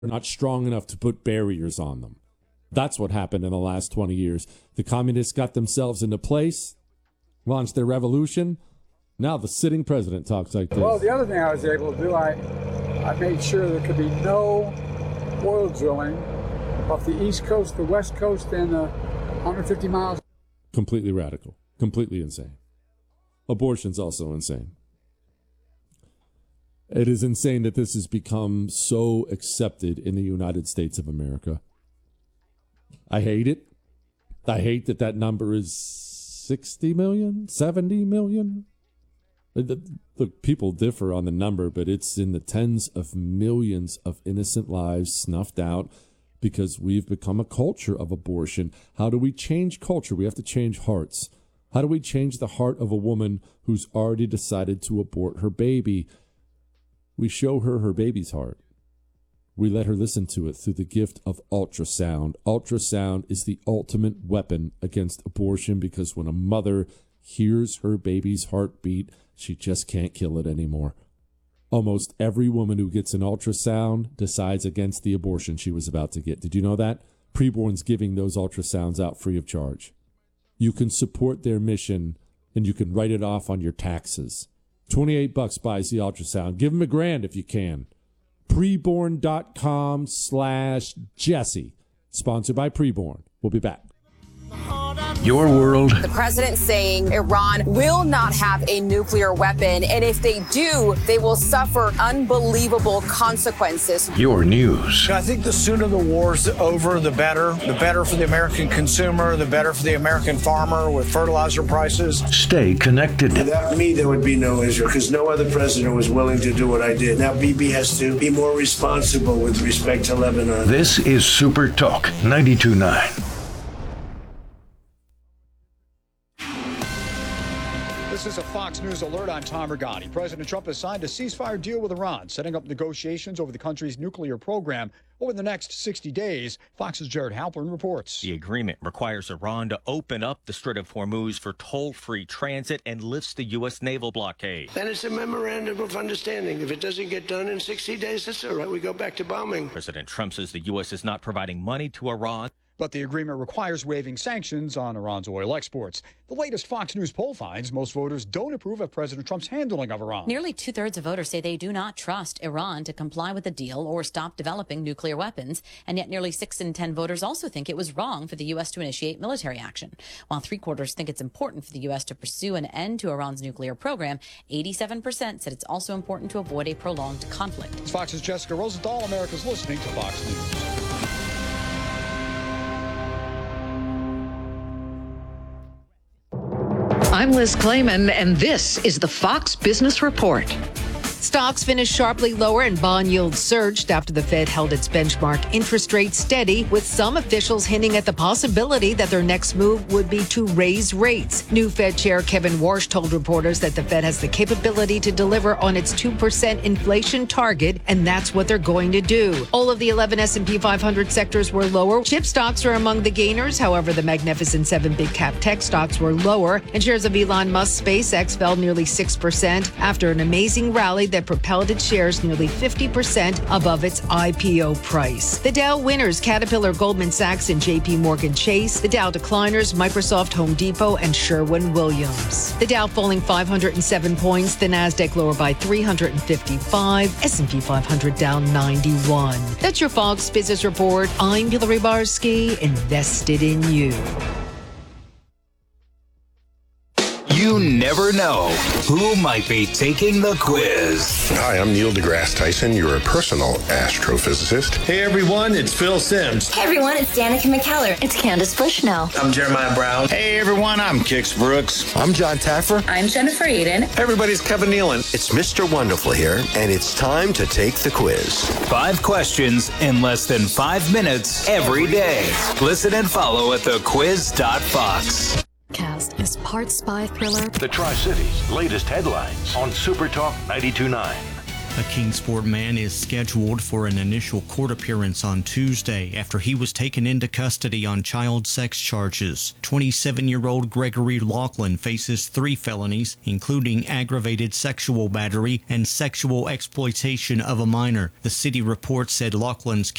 not strong enough to put barriers on them. That's what happened in the last 20 years. The communists got themselves into place, launched their revolution. Now the sitting president talks like this. Well, the other thing I was able to do, I made sure there could be no oil drilling off the East Coast, the West Coast, and 150 miles. Completely radical. Completely insane. Abortion's also insane. It is insane that this has become so accepted in the United States of America. I hate it. I hate that number is 60 million, 70 million. Look, people differ on the number, but it's in the tens of millions of innocent lives snuffed out because we've become a culture of abortion. How do we change culture? We have to change hearts. How do we change the heart of a woman who's already decided to abort her baby? We show her baby's heart. We let her listen to it through the gift of ultrasound. Ultrasound is the ultimate weapon against abortion because when a mother hears her baby's heartbeat, she just can't kill it anymore. Almost every woman who gets an ultrasound decides against the abortion she was about to get. Did you know that? Preborn's giving those ultrasounds out free of charge. You can support their mission and you can write it off on your taxes. $28 buys the ultrasound. Give them $1,000 if you can. Preborn.com/Jesse. Sponsored by Preborn. We'll be back. Your world. The president saying Iran will not have a nuclear weapon, and if they do, they will suffer unbelievable consequences. Your news. I think the sooner the war's over, the better. The better for the American consumer, the better for the American farmer with fertilizer prices. Stay connected. Without me, there would be no Israel, because no other president was willing to do what I did. Now Bibi has to be more responsible with respect to Lebanon. This is Super Talk 92.9. This is a Fox News alert. I'm Tom Regani. President Trump has signed a ceasefire deal with Iran, setting up negotiations over the country's nuclear program over the next 60 days. Fox's Jared Halpern reports. The agreement requires Iran to open up the Strait of Hormuz for toll-free transit and lifts the U.S. naval blockade. Then it's a memorandum of understanding. If it doesn't get done in 60 days, that's all right. We go back to bombing. President Trump says the U.S. is not providing money to Iran. But the agreement requires waiving sanctions on Iran's oil exports. The latest Fox News poll finds most voters don't approve of President Trump's handling of Iran. Nearly two-thirds of voters say they do not trust Iran to comply with the deal or stop developing nuclear weapons. And yet nearly 6 in 10 voters also think it was wrong for the U.S. to initiate military action. While 3/4 think it's important for the U.S. to pursue an end to Iran's nuclear program, 87% said it's also important to avoid a prolonged conflict. It's Fox's Jessica Rosenthal. America's listening to Fox News. I'm Liz Clayman, and this is the Fox Business Report. Stocks finished sharply lower and bond yields surged after the Fed held its benchmark interest rate steady, with some officials hinting at the possibility that their next move would be to raise rates. New Fed Chair Kevin Warsh told reporters that the Fed has the capability to deliver on its 2% inflation target, and that's what they're going to do. All of the 11 S&P 500 sectors were lower. Chip stocks are among the gainers. However, the Magnificent Seven big cap tech stocks were lower, and shares of Elon Musk's SpaceX fell nearly 6% after an amazing rally that propelled its shares nearly 50% above its IPO price. The Dow winners, Caterpillar, Goldman Sachs, and JP Morgan Chase. The Dow decliners, Microsoft, Home Depot, and Sherwin-Williams. The Dow falling 507 points, the Nasdaq lower by 355, S&P 500 down 91. That's your Fox Business Report. I'm Hillary Barsky, invested in you. You never know who might be taking the quiz. Hi, I'm Neil deGrasse Tyson, your personal astrophysicist. Hey everyone, it's Phil Simms. Hey everyone, it's Danica McKellar. It's Candace Bushnell. I'm Jeremiah Brown. Hey everyone, I'm Kix Brooks. I'm John Taffer. I'm Jennifer Aiden. Hey everybody's Kevin Nealon. It's Mr. Wonderful here, and it's time to take the quiz. 5 questions in less than 5 minutes every day. Listen and follow at thequiz.fox. Cast is part spy thriller. The Tri-Cities' latest headlines on Super Talk 92.9. A Kingsport man is scheduled for an initial court appearance on Tuesday after he was taken into custody on child sex charges. 27-year-old Gregory Laughlin faces 3 felonies, including aggravated sexual battery and sexual exploitation of a minor. The city report said Laughlin's